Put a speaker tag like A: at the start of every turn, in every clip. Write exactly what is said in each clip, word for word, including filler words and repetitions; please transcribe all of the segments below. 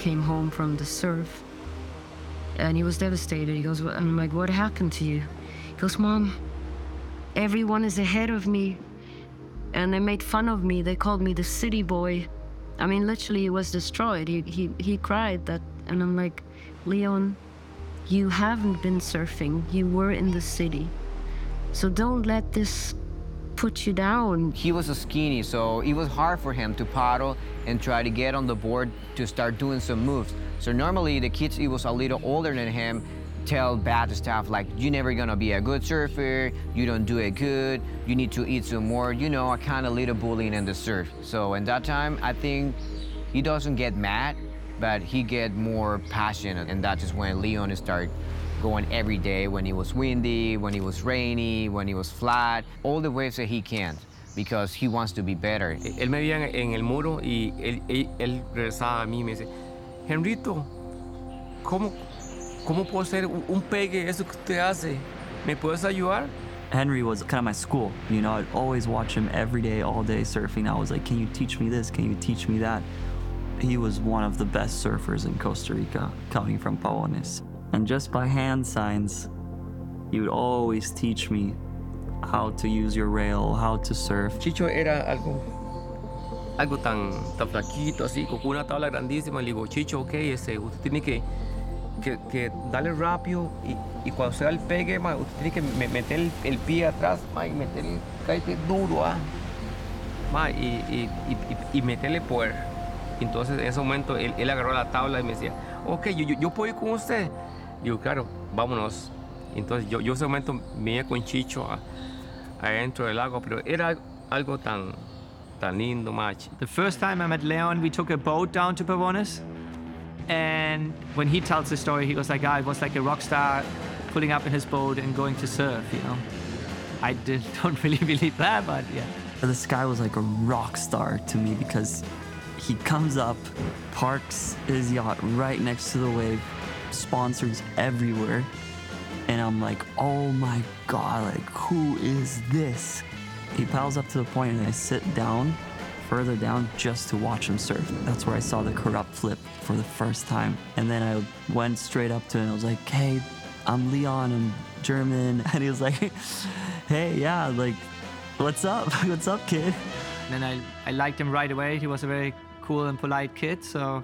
A: came home from the surf, and he was devastated. He goes, I'm like, what happened to you? He goes, Mom, everyone is ahead of me, and they made fun of me. They called me the city boy. I mean, literally, he was destroyed. He, he, he cried that, and I'm like, Leon, you haven't been surfing. You were in the city. So don't let this put you down.
B: He was skinny, so it was hard for him to paddle and try to get on the board to start doing some moves. So normally the kids, it was a little older than him, tell bad stuff like, you're never gonna be a good surfer, you don't do it good, you need to eat some more, you know, a kind of little bullying in the surf. So in that time, I think he doesn't get mad, but he get more passionate, and that is when Leon started going every day, when it was windy, when it was rainy, when it was flat, all the waves that he can, because he wants to be better.
C: Él me veía en el muro y él, él, él regresaba a mí y me dice, Henrito, ¿cómo, ¿cómo puedo hacer un pegue, eso que usted hace? ¿Me puedes ayudar?
D: Henry was kind of my school, you know, I'd always watch him every day, all day surfing. I was like, can you teach me this? Can you teach me that? He was one of the best surfers in Costa Rica, coming from Pavones. And just by hand signs, he would always teach me how to use your rail, how to surf.
C: Chicho era algo, algo tan, tan flaquito, así, con una tabla grandísima. Le digo, Chicho, ok, ese, usted tiene que, que, que darle rápido y, y cuando se da el pegue, ma, usted tiene que me, meter el, el pie atrás, ma, y meter el caite duro, ah, ma, y, y, y, y meterle poder. Entonces, en ese momento, él, él agarró la tabla y me decía, ok, yo, yo, yo puedo ir con usted. Digo, claro, vámonos. Entonces yo, yo ese momento me iba con Chicho a, adentro del lago, pero era algo tan, tan lindo, macho.
E: The first time I met Leon, we took a boat down to Pavones. And when he tells the story, he goes like, ah, I was like a rock star pulling up in his boat and going to surf, you know. I did, don't really believe that, but yeah.
D: This guy was like a rock star to me because he comes up, parks his yacht right next to the wave, sponsors everywhere, and I'm like, oh my god, like, who is this? He paddles up to the point and I sit down, further down, just to watch him surf. That's where I saw the corrupt flip for the first time. And then I went straight up to him and I was like, hey, I'm Leon, I'm German. And he was like, hey, yeah, like, what's up? What's up, kid?
E: And then I, I liked him right away. He was a very cool and polite kid, so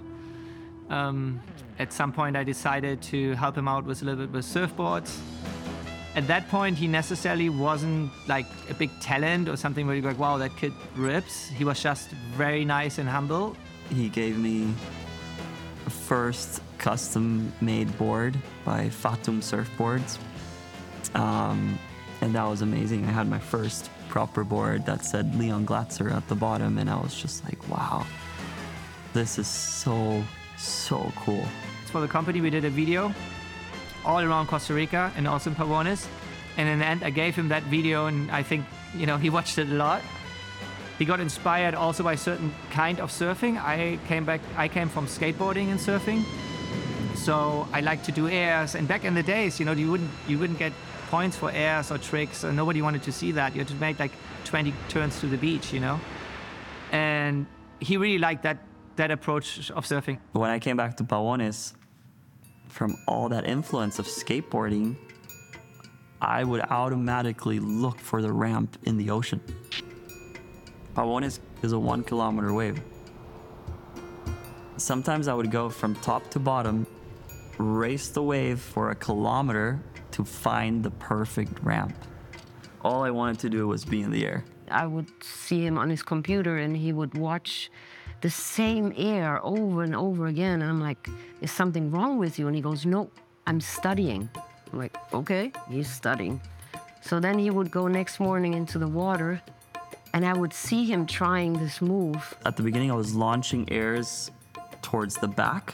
E: um, at some point I decided to help him out with a little bit with surfboards. At that point, he necessarily wasn't like a big talent or something where you're like, wow, that kid rips. He was just very nice and humble.
D: He gave me a first custom-made board by Fatum Surfboards. Um, and that was amazing. I had my first proper board that said Leon Glatzer at the bottom, and I was just like, wow, this is so, so cool.
E: For the company, we did a video all around Costa Rica and also in Pavones. And in the end, I gave him that video, and I think, you know, he watched it a lot. He got inspired also by certain kind of surfing. I came back, I came from skateboarding and surfing. So I like to do airs. And back in the days, you know, you wouldn't, you wouldn't get points for airs or tricks, and nobody wanted to see that. You had to make like twenty turns to the beach, you know? And he really liked that, that approach of surfing.
D: When I came back to Pavones, from all that influence of skateboarding, I would automatically look for the ramp in the ocean. Pavones is a one kilometer wave. Sometimes I would go from top to bottom, race the wave for a kilometer to find the perfect ramp. All I wanted to do was be in the air.
A: I would see him on his computer and he would watch the same air over and over again. And I'm like, is something wrong with you? And he goes, no, I'm studying. I'm like, okay, he's studying. So then he would go next morning into the water and I would see him trying this move.
D: At the beginning, I was launching airs towards the back.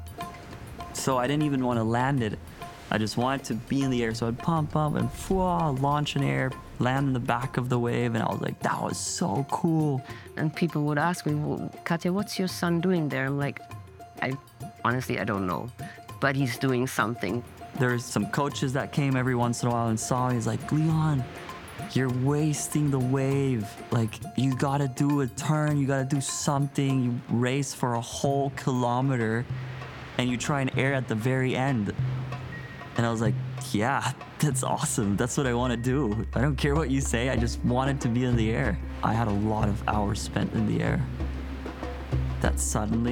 D: So I didn't even want to land it. I just wanted to be in the air. So I'd pump up and fwah, launch an air, land in the back of the wave. And I was like, that was so cool.
A: And people would ask me, well, Katja, what's your son doing there? I'm like, I honestly, I don't know, but he's doing something.
D: There's some coaches that came every once in a while and saw me. He's like, Leon, you're wasting the wave. Like, you gotta do a turn, you gotta do something. You race for a whole kilometer and you try and air at the very end. And I was like, yeah, that's awesome. That's what I want to do. I don't care what you say. I just wanted to be in the air. I had a lot of hours spent in the air that suddenly